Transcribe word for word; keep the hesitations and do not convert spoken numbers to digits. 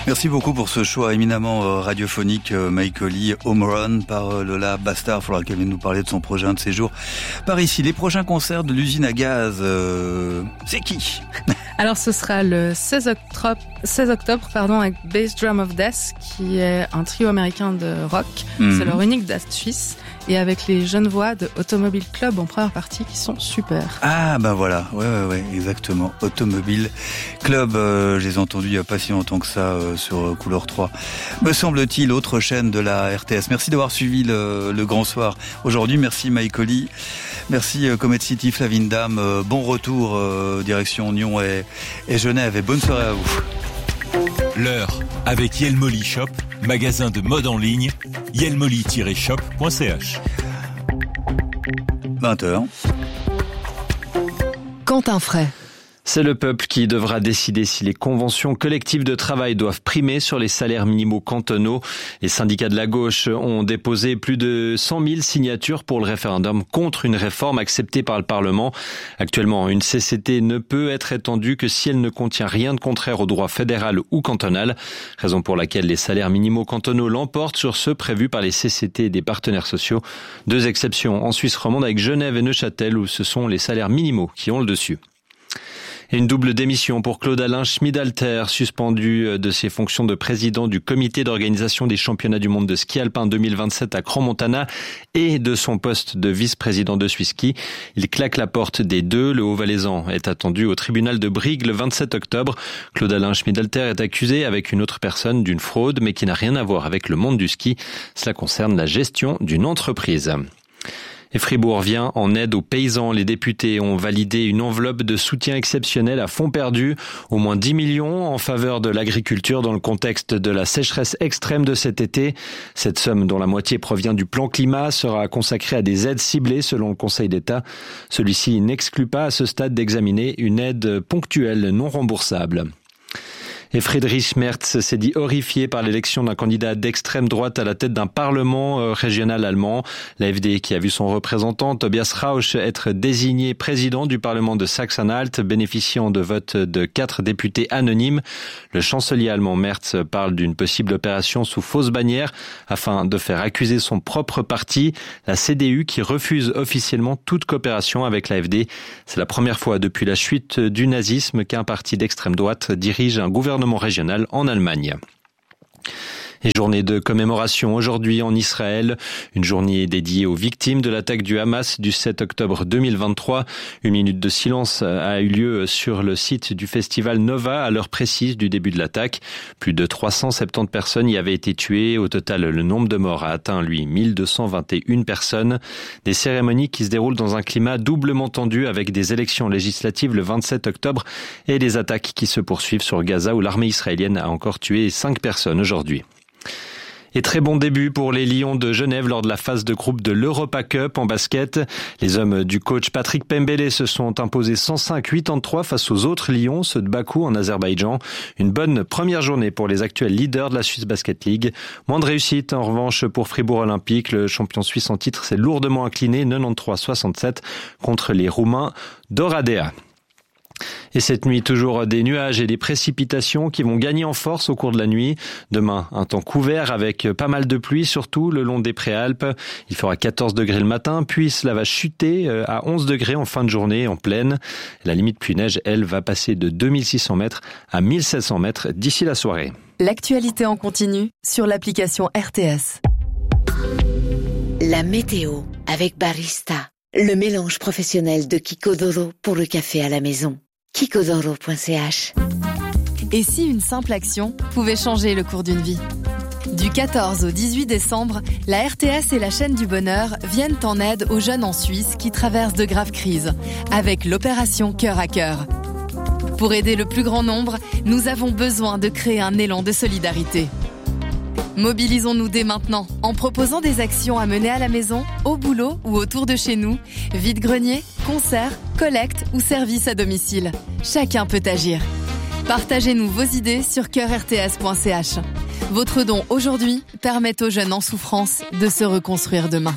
Merci beaucoup pour ce choix éminemment euh, radiophonique, euh, Michael Lee, Home Run par euh, Lola Bastard. Il faudra qu'elle vienne nous parler de son projet un de ces jours. Par ici, les prochains concerts de l'usine à gaz, euh, c'est qui? Alors ce sera le seize octobre, seize octobre pardon, avec Bass Drum of Death, qui est un trio américain de rock. Mm-hmm. C'est leur unique date suisse. Et avec les jeunes voix de Automobile Club en première partie qui sont super. Ah ben voilà, ouais ouais ouais, exactement. Automobile Club, euh, je les ai entendus il n'y a pas si longtemps que ça euh, sur Couleur trois. Me semble-t-il, autre chaîne de la R T S. Merci d'avoir suivi le, le Grand Soir aujourd'hui. Merci Mike Oli. Merci euh, Comet City, Flavine Dame. Euh, bon retour euh, direction Nyon et, et Genève et bonne soirée à vous. L'heure avec Yelmoli Shop, magasin de mode en ligne, yelmoli tiret shop point c h. vingt heures. Quentin Fray. C'est le peuple qui devra décider si les conventions collectives de travail doivent primer sur les salaires minimaux cantonaux. Les syndicats de la gauche ont déposé plus de cent mille signatures pour le référendum contre une réforme acceptée par le Parlement. Actuellement, une C C T ne peut être étendue que si elle ne contient rien de contraire au droit fédéral ou cantonal, raison pour laquelle les salaires minimaux cantonaux l'emportent sur ceux prévus par les C C T et des partenaires sociaux. Deux exceptions en Suisse romande avec Genève et Neuchâtel où ce sont les salaires minimaux qui ont le dessus. Et une double démission pour Claude-Alain Schmidalter, suspendu de ses fonctions de président du comité d'organisation des championnats du monde de ski alpin deux mille vingt-sept à Crans-Montana et de son poste de vice-président de Swisski. Il claque la porte des deux. Le Haut-Valaisan est attendu au tribunal de Brigue le vingt-sept octobre. Claude-Alain Schmidalter est accusé avec une autre personne d'une fraude, mais qui n'a rien à voir avec le monde du ski. Cela concerne la gestion d'une entreprise. Et Fribourg vient en aide aux paysans. Les députés ont validé une enveloppe de soutien exceptionnel à fonds perdu, au moins dix millions en faveur de l'agriculture dans le contexte de la sécheresse extrême de cet été. Cette somme, dont la moitié provient du plan climat, sera consacrée à des aides ciblées selon le Conseil d'État. Celui-ci n'exclut pas à ce stade d'examiner une aide ponctuelle non remboursable. Et Friedrich Merz s'est dit horrifié par l'élection d'un candidat d'extrême droite à la tête d'un parlement régional allemand. L'A F D qui a vu son représentant Tobias Rausch être désigné président du parlement de Sachsen-Anhalt, bénéficiant de votes de quatre députés anonymes. Le chancelier allemand Merz parle d'une possible opération sous fausse bannière afin de faire accuser son propre parti, la C D U, qui refuse officiellement toute coopération avec l'A F D. C'est la première fois depuis la chute du nazisme qu'un parti d'extrême droite dirige un gouvernement régional en Allemagne. Et journée de commémoration aujourd'hui en Israël, une journée dédiée aux victimes de l'attaque du Hamas du sept octobre deux mille vingt-trois. Une minute de silence a eu lieu sur le site du festival Nova à l'heure précise du début de l'attaque. Plus de trois cent soixante-dix personnes y avaient été tuées. Au total, le nombre de morts a atteint, lui, mille deux cent vingt et une personnes. Des cérémonies qui se déroulent dans un climat doublement tendu avec des élections législatives le vingt-sept octobre et des attaques qui se poursuivent sur Gaza où l'armée israélienne a encore tué cinq personnes aujourd'hui. Et très bon début pour les Lions de Genève lors de la phase de groupe de l'Europa Cup en basket. Les hommes du coach Patrick Pembele se sont imposés cent cinq à quatre-vingt-trois face aux autres Lions, ceux de Bakou en Azerbaïdjan. Une bonne première journée pour les actuels leaders de la Swiss Basket League. Moins de réussite en revanche pour Fribourg Olympique. Le champion suisse en titre s'est lourdement incliné quatre-vingt-treize à soixante-sept contre les Roumains d'Oradea. Et cette nuit, toujours des nuages et des précipitations qui vont gagner en force au cours de la nuit. Demain, un temps couvert avec pas mal de pluie, surtout le long des Préalpes. Il fera quatorze degrés le matin, puis cela va chuter à onze degrés en fin de journée, en plaine. La limite pluie-neige, elle, va passer de deux mille six cents mètres à mille sept cents mètres d'ici la soirée. L'actualité en continu sur l'application R T S. La météo avec Barista, le mélange professionnel de Kikodoro pour le café à la maison. kikodoro point c h. Et si une simple action pouvait changer le cours d'une vie ? Du quatorze au dix-huit décembre, la R T S et la chaîne du bonheur viennent en aide aux jeunes en Suisse qui traversent de graves crises, avec l'opération Cœur à Cœur. Pour aider le plus grand nombre, nous avons besoin de créer un élan de solidarité. Mobilisons-nous dès maintenant en proposant des actions à mener à la maison, au boulot ou autour de chez nous, vide-grenier, concerts, collecte ou services à domicile. Chacun peut agir. Partagez-nous vos idées sur cœur r t s point c h. Votre don aujourd'hui permet aux jeunes en souffrance de se reconstruire demain.